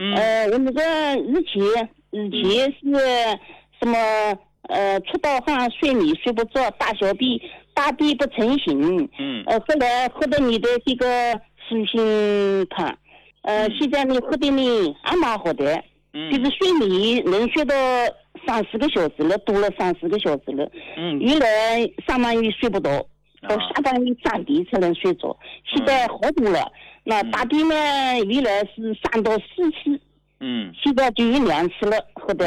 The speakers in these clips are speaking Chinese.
我那个日期是什么？出盗汗、睡眠睡不着、大便不成形。后来喝的你的这个舒心汤，现在你喝的你还蛮好的。就是睡眠能睡到3-4个小时了，多了3-4个小时了。原来上半夜睡不着，到下半夜3点才能睡着，现在好多了。那大便呢，原来是3到4次，现在就有2次了，喝的。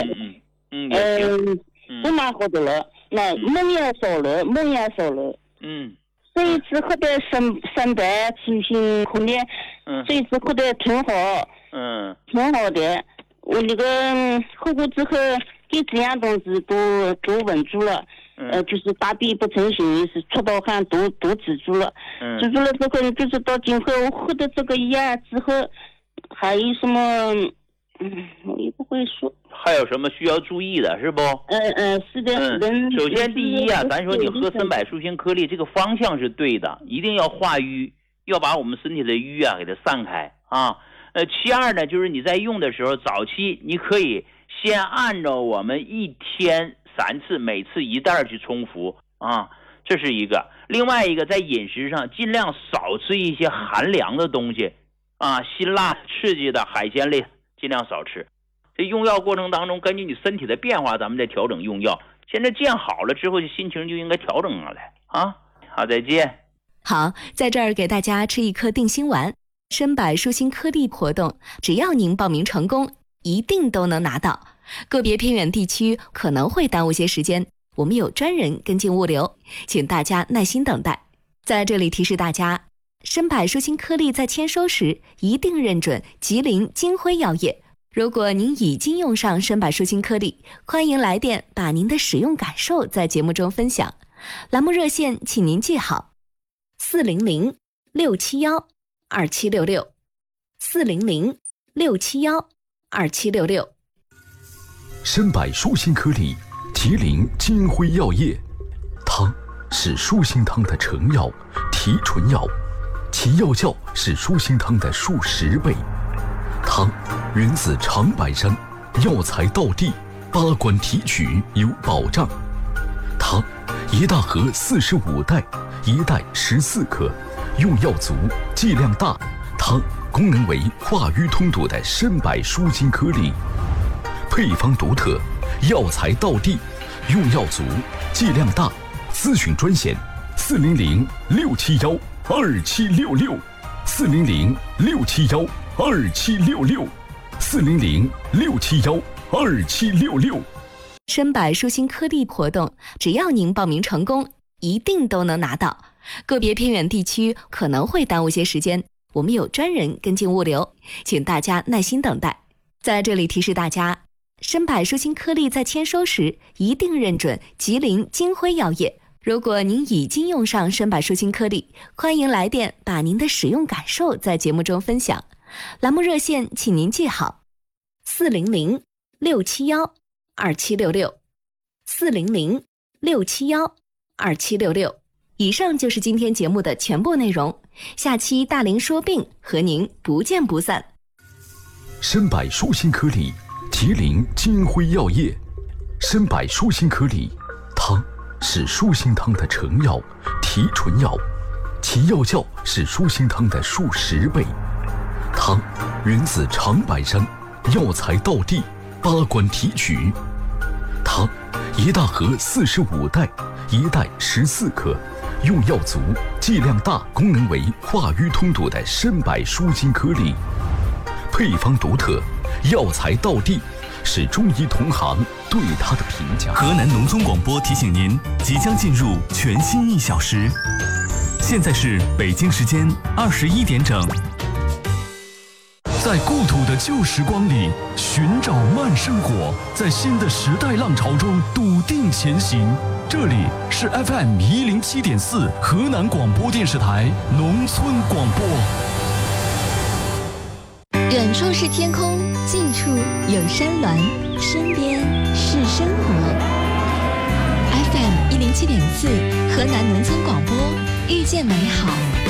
都蛮好的了。那梦也少了。这一次喝的生白舒心口呢，这一次喝的挺好，挺好的。我那个喝过之后，给这样东西都稳住了。就是大便不成形，是出盗汗都止住了。止住了之后，就是到今后我喝的这个药之后，还有什么？我也不会说。 还有什么需要注意的，是不？ 是的。 首先第一啊，咱说你喝参柏舒心颗粒，这个方向是对的，一定要化瘀，要把我们身体的瘀啊给它散开啊。其二呢，就是你在用的时候，早期你可以先按照我们1天3次，每次1袋去冲服啊，这是一个。另外一个，在饮食上尽量少吃一些寒凉的东西啊，辛辣刺激的海鲜类尽量少吃。这用药过程当中，根据你身体的变化，咱们再调整用药。现在见好了之后，心情就应该调整下来啊。好，再见。 好，在这儿给大家吃一颗定心丸。参柏舒心颗粒活动，只要您报名成功，一定都能拿到。个别偏远地区可能会耽误些时间，我们有专人跟进物流，请大家耐心等待。在这里提示大家，参柏舒心颗粒在签收时一定认准吉林金辉药业。如果您已经用上参柏舒心颗粒，欢迎来电把您的使用感受在节目中分享。栏目热线请您记好：400-671-2766，400-671-2766。 参柏舒心颗粒，吉林金辉药业。汤是舒心汤的成药、提纯药，其药效是舒心汤的数10倍。汤源自长白山，药材到地，拔管提取有保障。汤1大盒45袋，1袋14克，用药足，剂量大。汤功能为化瘀通堵的参柏舒心颗粒，配方独特，药材到地，用药足，剂量大。咨询专线400-671-2766，400-671-2766，400-671-2766。 参柏舒心颗粒活动，只要您报名成功，一定都能拿到。个别偏远地区可能会耽误些时间，我们有专人跟进物流，请大家耐心等待。在这里提示大家，参柏舒心颗粒在签收时一定认准吉林金辉药业。如果您已经用上参柏舒心颗粒，欢迎来电把您的使用感受在节目中分享。栏目热线请您记好：400-671-2766，400-671-2766。以上就是今天节目的全部内容，下期大龄说病和您不见不散。 参柏舒心颗粒，吉林金辉药业。参柏舒心颗粒，汤是舒心汤的成药、提纯药，其药效是舒心汤的数10倍。汤源自长白山，药材到地，拔管提取。汤1大盒45袋，1袋14克，用药足，剂量大，功能为化瘀通堵的参柏舒心颗粒，配方独特，药材到地，是中医同行对它的评价。 河南农村广播提醒您，即将进入全新1小时，现在是北京时间21点整。在故土的旧时光里寻找慢生活，在新的时代浪潮中笃定前行。这里是 FM 107.4河南广播电视台农村广播。 远处是天空，近处有山峦，身边是生活。FM 107.4河南农村广播，遇见美好。